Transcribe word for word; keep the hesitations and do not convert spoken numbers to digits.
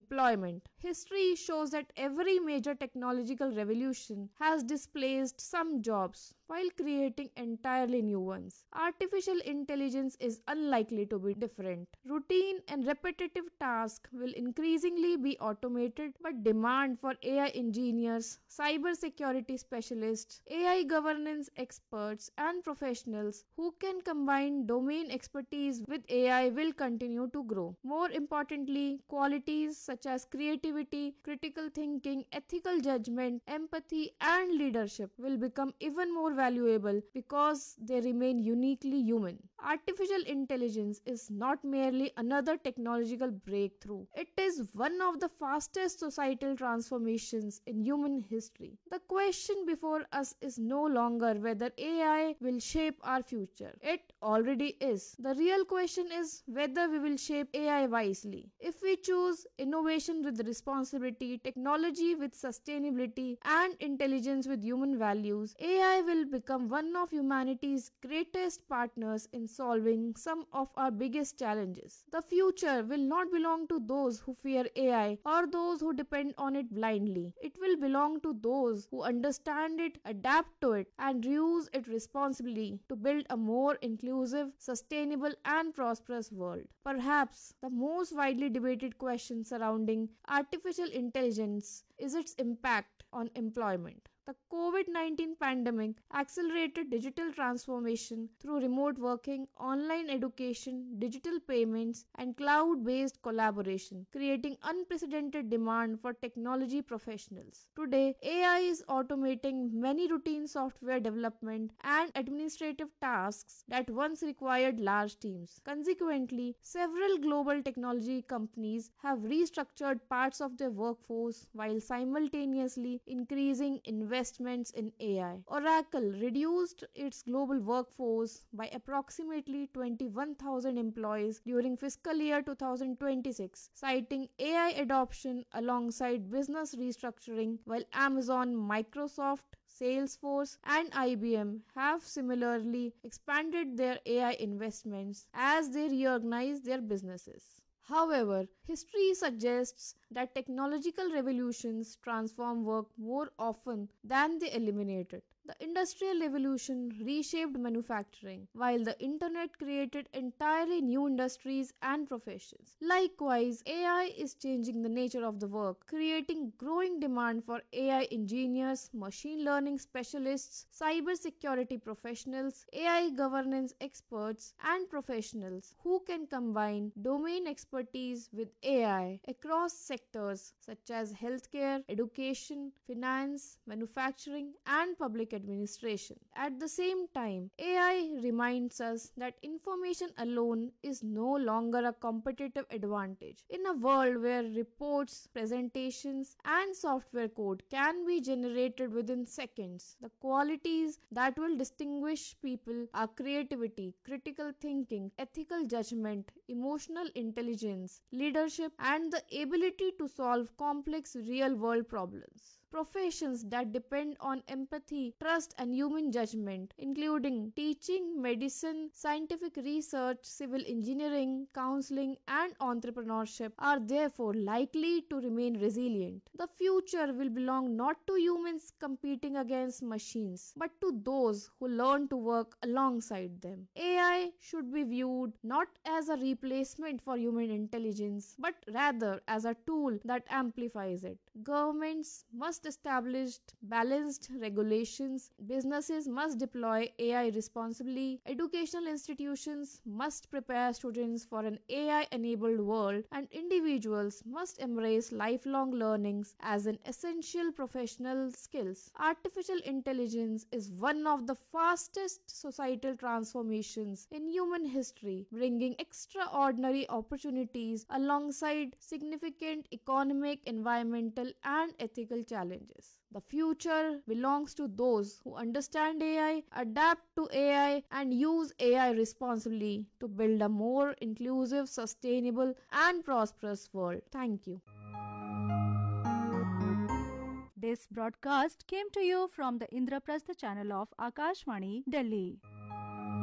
employment. History shows that every major technological revolution has displaced some jobs while creating entirely new ones. Artificial intelligence is unlikely to be different. Routine and repetitive tasks will increasingly be automated, but demand for A I engineers, cybersecurity specialists, A I governance experts, and professionals who can combine domain expertise with A I will continue to grow. More importantly, qualities such as creativity, critical thinking, ethical judgment, empathy, and leadership will become even more valuable because they remain uniquely human. Artificial intelligence is not merely another technological breakthrough, it is one of the fastest societal transformations in human history. The question before us is no longer whether A I will shape our future. It already is. The real question is whether we will shape A I wisely. If we choose innovation with responsibility, technology with sustainability, and intelligence with human values, A I will become one of humanity's greatest partners in solving some of our biggest challenges. The future will not belong to those who fear A I or those who depend on it blindly. It will belong to those who understand it, adapt to it, and use it responsibly to build a more inclusive, sustainable, and prosperous world. Perhaps the most widely debated question surrounding artificial intelligence is its impact on employment. The COVID nineteen pandemic accelerated digital transformation through remote working, online education, digital payments, and cloud-based collaboration, creating unprecedented demand for technology professionals. Today, A I is automating many routine software development and administrative tasks that once required large teams. Consequently, several global technology companies have restructured parts of their workforce while simultaneously increasing investment investments in A I. Oracle reduced its global workforce by approximately twenty-one thousand employees during fiscal year two thousand twenty-six, citing A I adoption alongside business restructuring, while Amazon, Microsoft, Salesforce, and I B M have similarly expanded their A I investments as they reorganize their businesses. However, history suggests that technological revolutions transform work more often than they eliminate it. The Industrial Revolution reshaped manufacturing, while the Internet created entirely new industries and professions. Likewise, A I is changing the nature of the work, creating growing demand for A I engineers, machine learning specialists, cybersecurity professionals, A I governance experts, and professionals who can combine domain expertise with A I across sectors such as healthcare, education, finance, manufacturing, and public administration. At the same time, A I reminds us that information alone is no longer a competitive advantage. In a world where reports, presentations, and software code can be generated within seconds, the qualities that will distinguish people are creativity, critical thinking, ethical judgment, emotional intelligence, leadership, and the ability to solve complex real-world problems. Professions that depend on empathy, trust, and human judgment, including teaching, medicine, scientific research, civil engineering, counseling, and entrepreneurship, are therefore likely to remain resilient. The future will belong not to humans competing against machines, but to those who learn to work alongside them. A I should be viewed not as a replacement for human intelligence, but rather as a tool that amplifies it. Governments must establish balanced regulations, businesses must deploy A I responsibly, educational institutions must prepare students for an A I-enabled world, and individuals must embrace lifelong learnings as an essential professional skills. Artificial intelligence is one of the fastest societal transformations in human history, bringing extraordinary opportunities alongside significant economic, environmental, and ethical challenges. The future belongs to those who understand A I, adapt to A I, and use A I responsibly to build a more inclusive, sustainable, and prosperous world. Thank you. This broadcast came to you from the Indraprastha channel of Akashvani, Delhi.